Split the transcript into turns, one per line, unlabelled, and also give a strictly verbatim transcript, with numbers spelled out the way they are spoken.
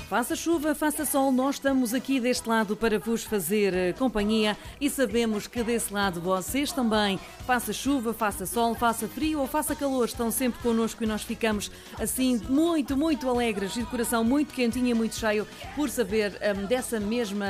Faça chuva, faça sol, nós estamos aqui deste lado para vos fazer companhia e sabemos que desse lado vocês também, faça chuva, faça sol, faça frio ou faça calor, estão sempre connosco e nós ficamos assim muito, muito alegres e de coração muito quentinho e muito cheio por saber hum, dessa mesma